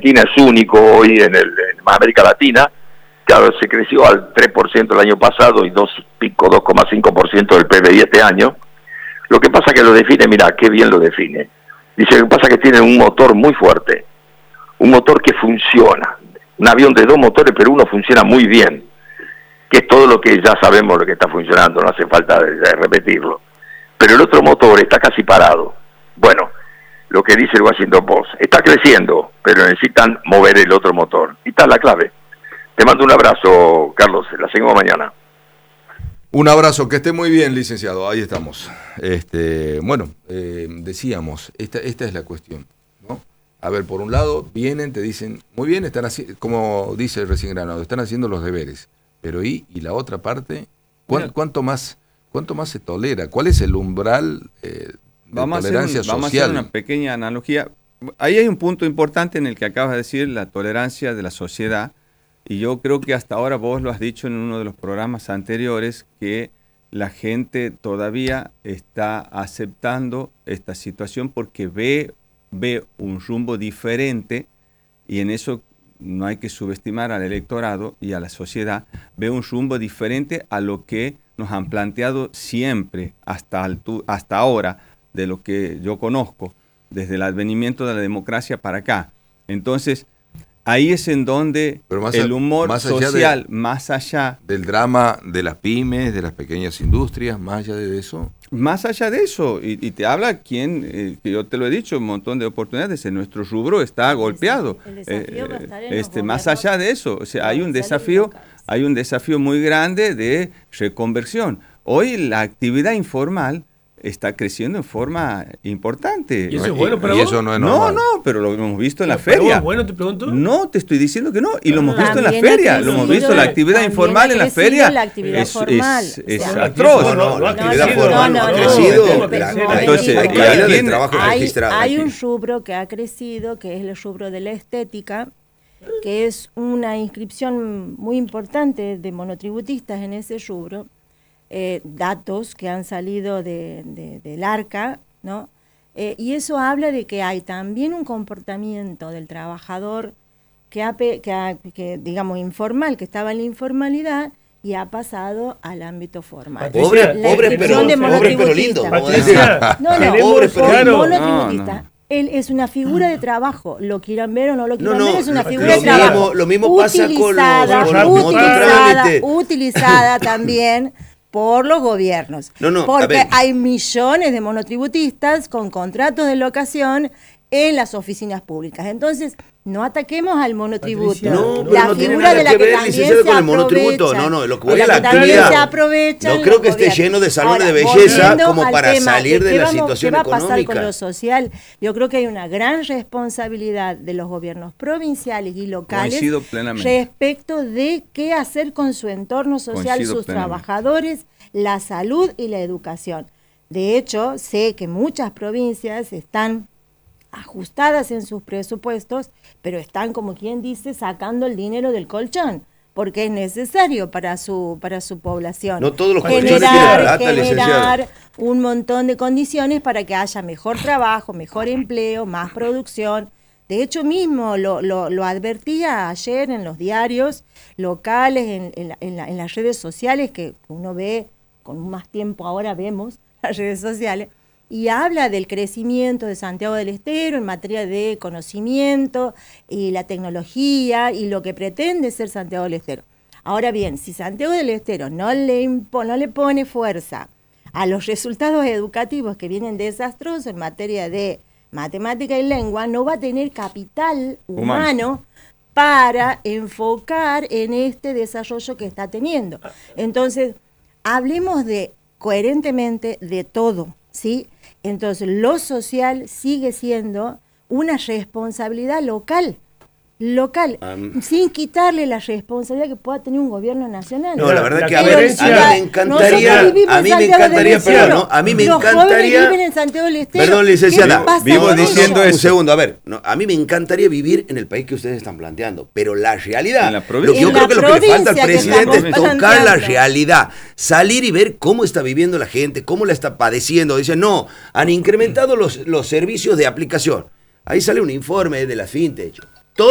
Argentina es único hoy en América Latina. Claro, se creció al 3% el año pasado y 2,5% del PBI este año. Lo que pasa que lo define, mira, qué bien lo define. Dice que pasa que tiene un motor muy fuerte, un motor que funciona. Un avión de 2 motores, pero uno funciona muy bien, que es todo lo que ya sabemos lo que está funcionando, no hace falta de repetirlo. Pero el otro motor está casi parado. Bueno, lo que dice el Washington Post, está creciendo, pero necesitan mover el otro motor. Y está la clave. Te mando un abrazo, Carlos, la seguimos mañana. Un abrazo, que esté muy bien, licenciado. Ahí estamos. Decíamos, esta es la cuestión, ¿no? A ver, por un lado, vienen, te dicen, muy bien, están haciendo, como dice el recién granado, están haciendo los deberes. Pero ¿y la otra parte? ¿Cuánto más se tolera? ¿Cuál es el umbral de tolerancia social? Vamos a hacer una pequeña analogía. Ahí hay un punto importante en el que acabas de decir, la tolerancia de la sociedad. Y yo creo que hasta ahora vos lo has dicho en uno de los programas anteriores, que la gente todavía está aceptando esta situación porque ve un rumbo diferente, y en eso no hay que subestimar al electorado y a la sociedad, ve un rumbo diferente a lo que nos han planteado siempre hasta ahora, de lo que yo conozco, desde el advenimiento de la democracia para acá. Entonces, ahí es en donde el humor social, más allá del drama de las pymes, de las pequeñas industrias, más allá de eso. Más allá de eso, y te habla que yo te lo he dicho, un montón de oportunidades, en nuestro rubro está golpeado. El desafío va a estar en más allá de eso, o sea, hay un desafío muy grande de reconversión. Hoy la actividad informal está creciendo en forma importante. ¿Y eso es bueno para vos? Eso no es normal. No, pero lo hemos visto en la feria. ¿Es bueno, te pregunto? No, te estoy diciendo que no. Y lo hemos visto en la feria. Lo hemos visto, la actividad informal en la feria. La actividad formal. Es atroz. No, la actividad formal no ha crecido. Entonces, hay calidad del trabajo registrado. Hay un rubro que ha crecido, que es el rubro de la estética, que es una inscripción muy importante de monotributistas en ese rubro. Datos que han salido del ARCA, ¿no? Y eso habla de que hay también un comportamiento del trabajador que digamos, informal, que estaba en la informalidad y ha pasado al ámbito formal. Pobre pero lindo. Patricia, pobre pero monotributista. Él es una figura de trabajo, lo quieran ver o no lo quieran ver, es una figura de trabajo. Lo mismo pasa con utilizada también por los gobiernos, porque hay millones de monotributistas con contratos de locación en las oficinas públicas. Entonces, no ataquemos al monotributo. La figura de la que también se aprovecha. Lo que voy a la actividad. No creo que esté lleno de salones de belleza como para salir de la situación económica. ¿Qué va a pasar con lo social? Yo creo que hay una gran responsabilidad de los gobiernos provinciales y locales respecto de qué hacer con su entorno social, sus trabajadores, la salud y la educación. De hecho, sé que muchas provincias están ajustadas en sus presupuestos, pero están, como quien dice, sacando el dinero del colchón, porque es necesario para su población. No todos los colchones tienen plata, generar un montón de condiciones para que haya mejor trabajo, mejor empleo, más producción. De hecho, mismo lo advertía ayer en los diarios locales, en las redes sociales, que uno ve, con más tiempo ahora vemos las redes sociales, y habla del crecimiento de Santiago del Estero en materia de conocimiento y la tecnología y lo que pretende ser Santiago del Estero. Ahora bien, si Santiago del Estero no le pone fuerza a los resultados educativos que vienen desastrosos en materia de matemática y lengua, no va a tener capital humano para enfocar en este desarrollo que está teniendo. Entonces, hablemos coherentemente de todo, ¿sí? Entonces, lo social sigue siendo una responsabilidad local, sin quitarle la responsabilidad que pueda tener un gobierno nacional. No, la verdad que a mí me encantaría viven en Santiago del Estero. Perdón, licenciada, vivo diciendo un segundo, a ver, a mí me encantaría vivir en el país que ustedes están planteando, pero la realidad, yo creo que lo que le falta al presidente es tocar la realidad, salir y ver cómo está viviendo la gente, cómo la está padeciendo. Dicen, no, han incrementado los servicios de aplicación. Ahí sale un informe de la FinTech.